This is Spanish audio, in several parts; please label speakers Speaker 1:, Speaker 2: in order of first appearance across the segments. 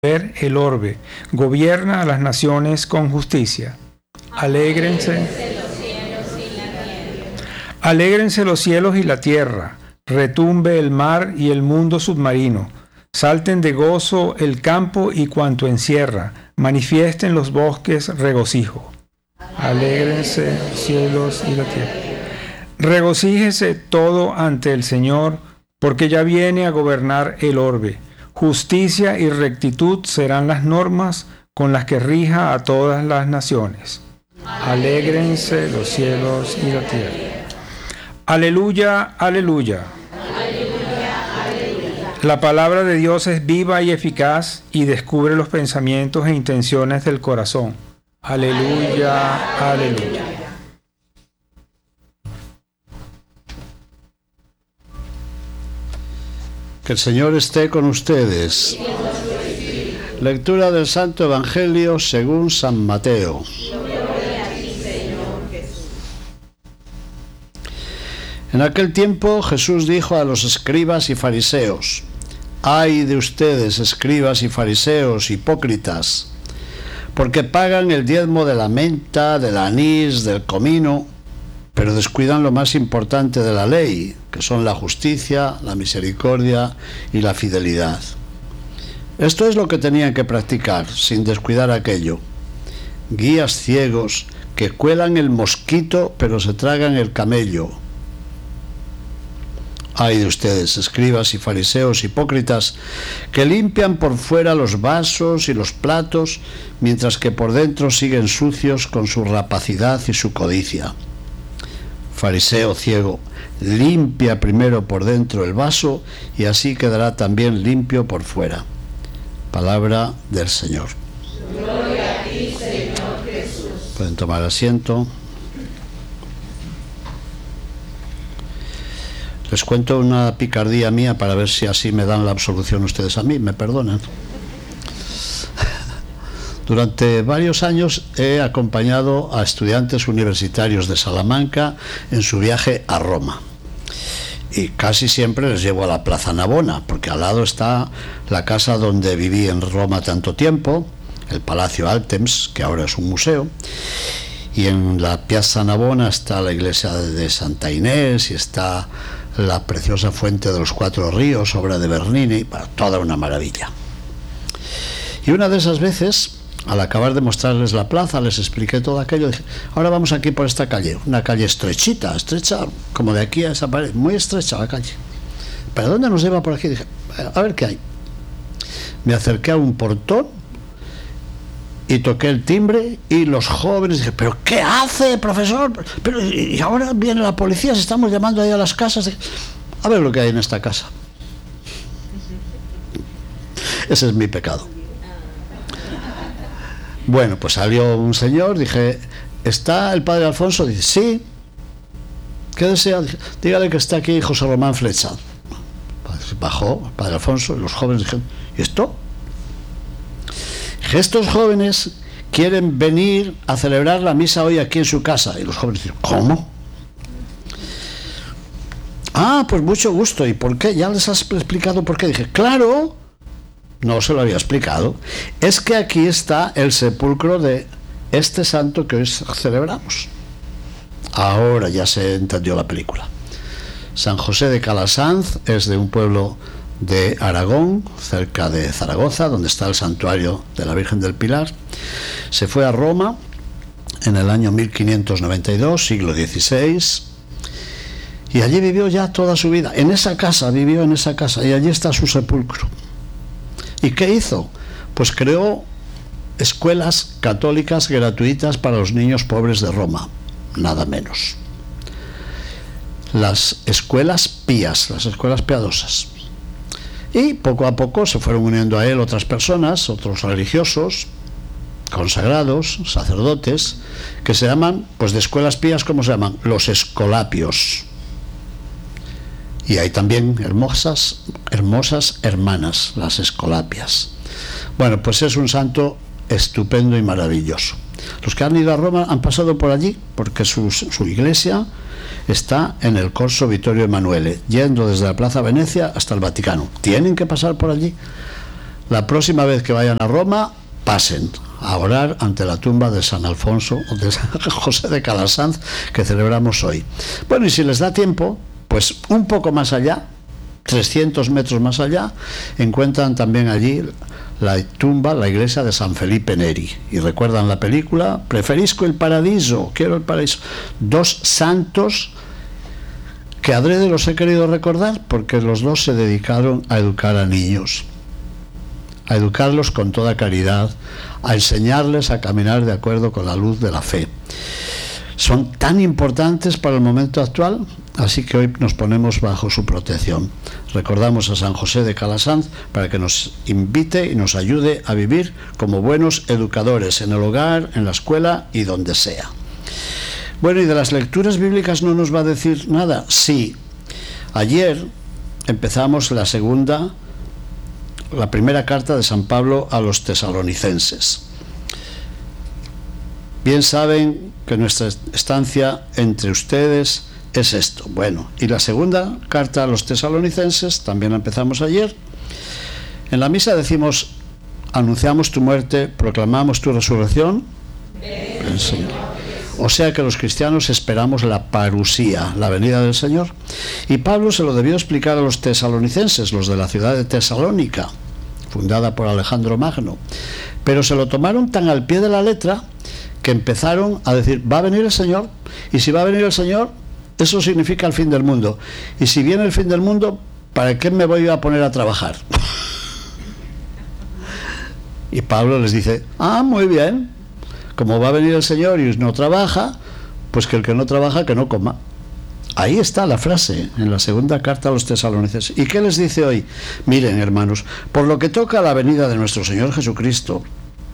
Speaker 1: el orbe, gobierna a las naciones con justicia. Alégrense los cielos y la tierra, retumbe el mar y el mundo submarino, salten de gozo el campo y cuanto encierra, manifiesten los bosques regocijo. Alégrense los cielos y la tierra. Regocíjese todo ante el Señor, porque ya viene a gobernar el orbe. Justicia y rectitud serán las normas con las que rija a todas las naciones. Alégrense los cielos y la tierra. Aleluya, aleluya. La palabra de Dios es viva y eficaz y descubre los pensamientos e intenciones del corazón. Aleluya, aleluya.
Speaker 2: Que el Señor esté con ustedes. Lectura del Santo Evangelio según San Mateo. En aquel tiempo Jesús dijo a los escribas y fariseos: «Ay de ustedes, escribas y fariseos, hipócritas, porque pagan el diezmo de la menta, del anís, del comino, pero descuidan lo más importante de la ley, que son la justicia, la misericordia y la fidelidad». Esto es lo que tenían que practicar, sin descuidar aquello. Guías ciegos que cuelan el mosquito, pero se tragan el camello. Ay de ustedes, escribas y fariseos hipócritas, que limpian por fuera los vasos y los platos, mientras que por dentro siguen sucios con su rapacidad y su codicia. Fariseo ciego, limpia primero por dentro el vaso y así quedará también limpio por fuera. Palabra del Señor.
Speaker 3: Gloria a ti, Señor Jesús.
Speaker 2: Pueden tomar asiento. Les cuento una picardía mía para ver si así me dan la absolución ustedes a mí, me perdonan. Durante varios años he acompañado a estudiantes universitarios de Salamanca en su viaje a Roma. Y casi siempre les llevo a la Plaza Navona, porque al lado está la casa donde viví en Roma tanto tiempo, el Palacio Altemps, que ahora es un museo. Y en la Piazza Navona está la iglesia de Santa Inés y está la preciosa Fuente de los Cuatro Ríos, obra de Bernini, toda una maravilla. Y una de esas veces, al acabar de mostrarles la plaza, les expliqué todo aquello. Dije: ahora vamos aquí por esta calle, una calle estrechita, estrecha, como de aquí a esa pared, muy estrecha la calle. ¿Para dónde nos lleva por aquí? Dije: a ver qué hay. Me acerqué a un portón y toqué el timbre y los jóvenes dije: ¿pero qué hace, profesor? Pero y ahora viene la policía, se estamos llamando ahí a las casas. Dije: a ver lo que hay en esta casa. Ese es mi pecado. Bueno, pues salió un señor, dije: ¿está el padre Alfonso? Dice: sí. ¿Qué desea? Dije: dígale que está aquí José Román Flecha. Bajó el padre Alfonso y los jóvenes dijeron: ¿y esto? Estos jóvenes quieren venir a celebrar la misa hoy aquí en su casa. Y los jóvenes dicen: ¿cómo? Ah, pues mucho gusto. ¿Y por qué? ¿Ya les has explicado por qué? Dije: claro, no se lo había explicado. Es que aquí está el sepulcro de este santo que hoy celebramos. Ahora ya se entendió la película. San José de Calasanz es de un pueblo de Aragón, cerca de Zaragoza, donde está el santuario de la Virgen del Pilar. Se fue a Roma en el año 1592, siglo XVI, y allí vivió ya toda su vida. En esa casa, vivió en esa casa, y allí está su sepulcro. ¿Y qué hizo? Pues creó escuelas católicas gratuitas para los niños pobres de Roma, nada menos. Las escuelas pías, las escuelas piadosas. Y poco a poco se fueron uniendo a él otras personas, otros religiosos, consagrados, sacerdotes, que se llaman, pues de escuelas pías, ¿cómo se llaman? Los escolapios. Y hay también hermosas hermanas, las escolapias. Bueno, pues es un santo estupendo y maravilloso. Los que han ido a Roma han pasado por allí, porque su iglesia está en el Corso Vittorio Emanuele, yendo desde la Plaza Venecia hasta el Vaticano. Tienen que pasar por allí. La próxima vez que vayan a Roma, pasen a orar ante la tumba de San Alfonso o de San José de Calasanz, que celebramos hoy. Bueno, y si les da tiempo, pues un poco más allá, 300 metros más allá, encuentran también allí la tumba, la iglesia de San Felipe Neri. Y recuerdan la película, preferisco el paraíso, quiero el paraíso. Dos santos que adrede los he querido recordar porque los dos se dedicaron a educar a niños, a educarlos con toda caridad, a enseñarles a caminar de acuerdo con la luz de la fe. Son tan importantes para el momento actual, así que hoy nos ponemos bajo su protección. Recordamos a San José de Calasanz para que nos invite y nos ayude a vivir como buenos educadores en el hogar, en la escuela y donde sea. Bueno, y de las lecturas bíblicas no nos va a decir nada. Sí, ayer empezamos la primera carta de San Pablo a los tesalonicenses. Bien saben que nuestra estancia entre ustedes es esto. Bueno, y la segunda carta a los tesalonicenses también la empezamos ayer. En la misa decimos, anunciamos tu muerte, proclamamos tu resurrección. O sea que los cristianos esperamos la parusía, la venida del Señor. Y Pablo se lo debió explicar a los tesalonicenses, los de la ciudad de Tesalónica, fundada por Alejandro Magno. Pero se lo tomaron tan al pie de la letra que empezaron a decir, va a venir el Señor, y si va a venir el Señor, eso significa el fin del mundo. Y si viene el fin del mundo, ¿para qué me voy a poner a trabajar? Y Pablo les dice, muy bien, como va a venir el Señor y no trabaja, pues que el que no trabaja, que no coma. Ahí está la frase, en la segunda carta a los tesalonicenses. ¿Y qué les dice hoy? Miren, hermanos, por lo que toca a la venida de nuestro Señor Jesucristo,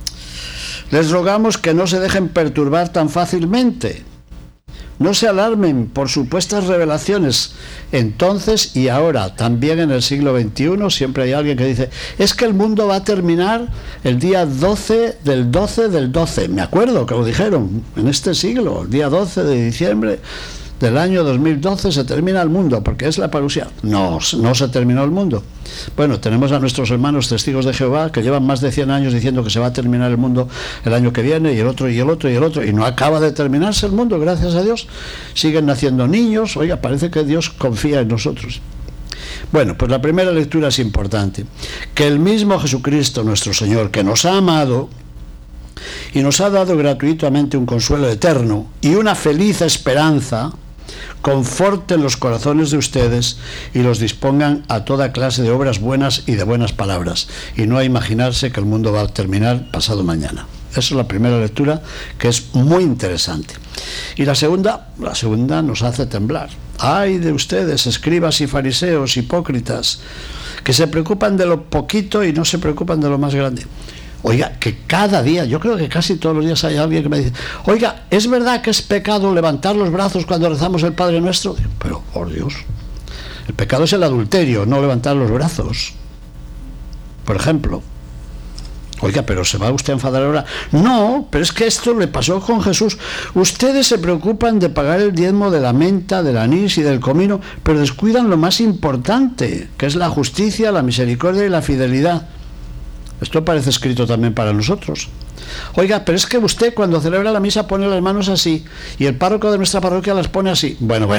Speaker 2: les rogamos que no se dejen perturbar tan fácilmente. No se alarmen por supuestas revelaciones. Entonces y ahora, también en el siglo XXI, siempre hay alguien que dice, es que el mundo va a terminar el día 12 del 12 del 12. Me acuerdo que lo dijeron en este siglo, el día 12 de diciembre del año 2012 se termina el mundo, porque es la parusía. No se terminó el mundo. Bueno, tenemos a nuestros hermanos testigos de Jehová que llevan más de 100 años diciendo que se va a terminar el mundo el año que viene, y el otro, y el otro, y el otro, y no acaba de terminarse el mundo, gracias a Dios. Siguen naciendo niños. Oiga, parece que Dios confía en nosotros. Bueno, pues la primera lectura es importante. Que el mismo Jesucristo, nuestro Señor, que nos ha amado y nos ha dado gratuitamente un consuelo eterno y una feliz esperanza, conforten los corazones de ustedes y los dispongan a toda clase de obras buenas y de buenas palabras, y no a imaginarse que el mundo va a terminar pasado mañana. Esa es la primera lectura, que es muy interesante. Y la segunda nos hace temblar. ¡Ay de ustedes, escribas y fariseos, hipócritas, que se preocupan de lo poquito y no se preocupan de lo más grande! Oiga, que cada día, yo creo que casi todos los días hay alguien que me dice, oiga, ¿es verdad que es pecado levantar los brazos cuando rezamos el Padre Nuestro? Pero, por Dios, el pecado es el adulterio, no levantar los brazos. Por ejemplo. Oiga, pero ¿se va usted a enfadar ahora? No, pero es que esto le pasó con Jesús. Ustedes se preocupan de pagar el diezmo de la menta, del anís y del comino, pero descuidan lo más importante, que es la justicia, la misericordia y la fidelidad. Esto parece escrito también para nosotros. Oiga, pero es que usted cuando celebra la misa pone las manos así, y el párroco de nuestra parroquia las pone así. Bueno.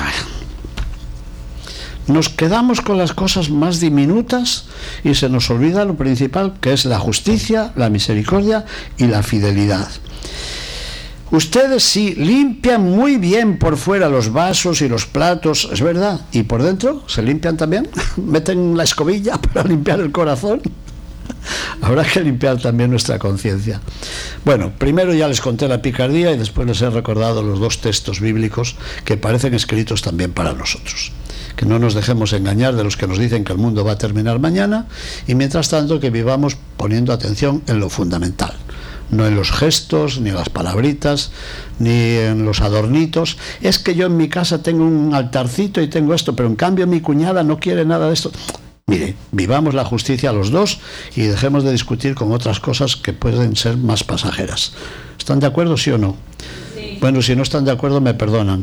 Speaker 2: Nos quedamos con las cosas más diminutas y se nos olvida lo principal, que es la justicia, la misericordia y la fidelidad. Ustedes sí limpian muy bien por fuera los vasos y los platos, es verdad, y por dentro se limpian también, meten la escobilla para limpiar el corazón. Habrá que limpiar también nuestra conciencia. Bueno, primero ya les conté la picardía y después les he recordado los dos textos bíblicos que parecen escritos también para nosotros. Que no nos dejemos engañar de los que nos dicen que el mundo va a terminar mañana, y mientras tanto que vivamos poniendo atención en lo fundamental, no en los gestos, ni en las palabritas, ni en los adornitos. Es que yo en mi casa tengo un altarcito y tengo esto, pero en cambio mi cuñada no quiere nada de esto. Mire, vivamos la justicia los dos y dejemos de discutir con otras cosas que pueden ser más pasajeras. ¿Están de acuerdo, sí o no? Sí. Bueno, si no están de acuerdo, me perdonan.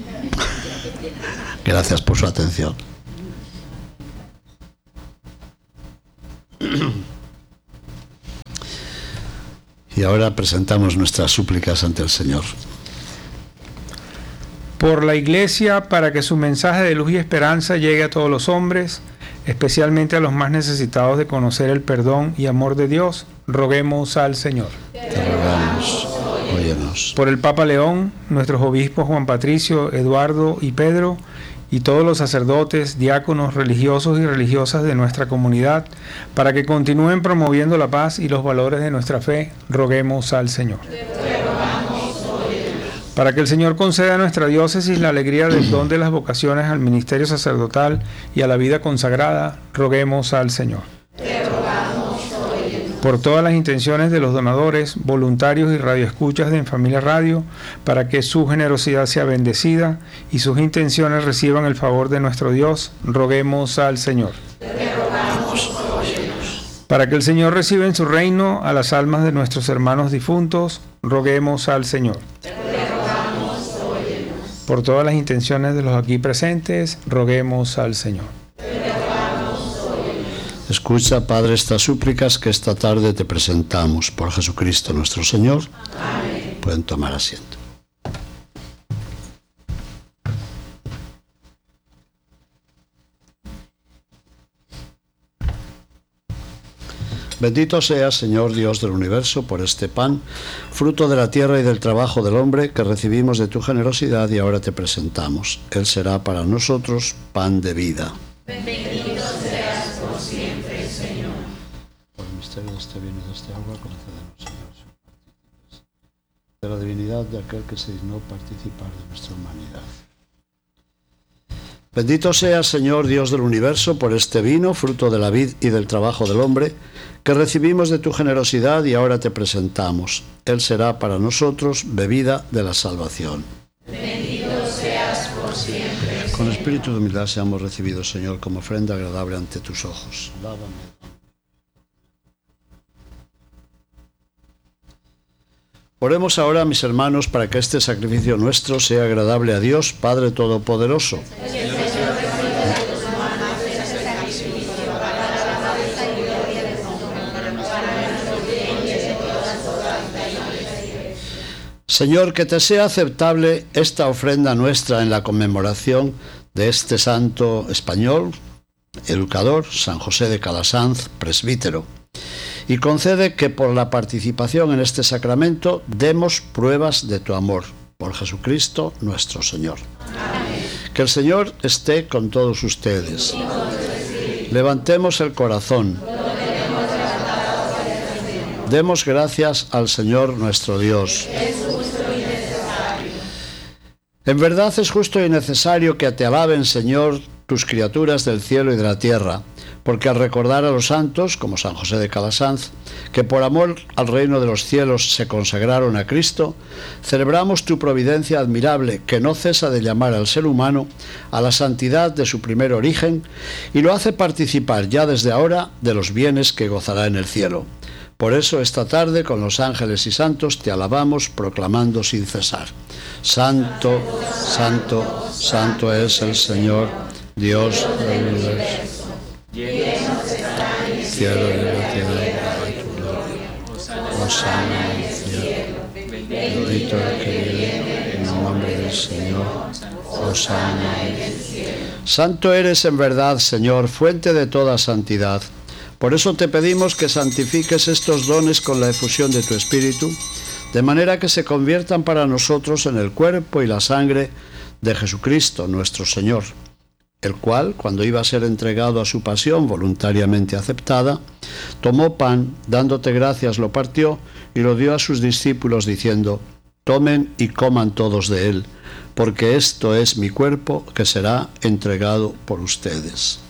Speaker 2: Gracias por su atención. Y ahora presentamos nuestras súplicas ante el Señor.
Speaker 1: Por la Iglesia, para que su mensaje de luz y esperanza llegue a todos los hombres, especialmente a los más necesitados de conocer el perdón y amor de Dios, roguemos al Señor.
Speaker 2: Te rogamos, óyenos.
Speaker 1: Por el Papa León, nuestros obispos Juan Patricio, Eduardo y Pedro, y todos los sacerdotes, diáconos, religiosos y religiosas de nuestra comunidad, para que continúen promoviendo la paz y los valores de nuestra fe, roguemos al Señor. Para que el Señor conceda a nuestra diócesis la alegría del don de las vocaciones al ministerio sacerdotal y a la vida consagrada, roguemos al Señor. Por todas las intenciones de los donadores, voluntarios y radioescuchas de En Familia Radio, para que su generosidad sea bendecida y sus intenciones reciban el favor de nuestro Dios, roguemos al Señor. Para que el Señor reciba en su reino a las almas de nuestros hermanos difuntos, roguemos al Señor. Por todas las intenciones de los aquí presentes, roguemos al Señor.
Speaker 2: Escucha, Padre, estas súplicas que esta tarde te presentamos por Jesucristo nuestro Señor. Amén. Pueden tomar asiento. Bendito seas, Señor Dios del universo, por este pan, fruto de la tierra y del trabajo del hombre, que recibimos de tu generosidad y ahora te presentamos. Él será para nosotros pan de vida.
Speaker 3: Bendito seas por siempre, Señor.
Speaker 2: Por el misterio de este vino y de este agua, concédenos, Señor, ser partícipes de la divinidad de aquel que se dignó participar de nuestra humanidad. Bendito seas, Señor Dios del universo, por este vino, fruto de la vid y del trabajo del hombre, que recibimos de tu generosidad y ahora te presentamos. Él será para nosotros bebida de la salvación.
Speaker 3: Bendito seas por siempre, Señor.
Speaker 2: Con espíritu de humildad seamos recibidos, Señor, como ofrenda agradable ante tus ojos. Lávame. Oremos ahora, mis hermanos, para que este sacrificio nuestro sea agradable a Dios, Padre Todopoderoso. Señor, que te sea aceptable esta ofrenda nuestra en la conmemoración de este santo español, educador, San José de Calasanz, presbítero, y concede que por la participación en este sacramento demos pruebas de tu amor, por Jesucristo nuestro Señor. Amén. Que el Señor esté con todos ustedes. Levantemos el corazón. Demos gracias al Señor nuestro Dios. En verdad es justo y necesario que te alaben, Señor, tus criaturas del cielo y de la tierra, porque al recordar a los santos, como San José de Calasanz, que por amor al reino de los cielos se consagraron a Cristo, celebramos tu providencia admirable, que no cesa de llamar al ser humano a la santidad de su primer origen y lo hace participar ya desde ahora de los bienes que gozará en el cielo. Por eso esta tarde con los ángeles y santos te alabamos proclamando sin cesar: Santo, Santo, Santo es el Señor, Dios del universo. Cielo y la tierra de tu gloria. Hosana en el cielo. Bendito el que viene en el nombre del Señor. Hosana en el cielo. Santo eres en verdad, Señor, fuente de toda santidad. Por eso te pedimos que santifiques estos dones con la efusión de tu Espíritu, de manera que se conviertan para nosotros en el cuerpo y la sangre de Jesucristo, nuestro Señor, el cual, cuando iba a ser entregado a su pasión voluntariamente aceptada, tomó pan, dándote gracias, lo partió y lo dio a sus discípulos, diciendo: tomen y coman todos de él, porque esto es mi cuerpo que será entregado por ustedes.